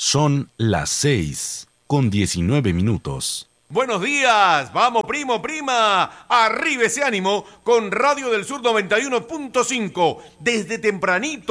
Son las 6:19. Buenos días, vamos primo, prima, arriba ese ánimo con Radio del Sur 91.5, desde tempranito.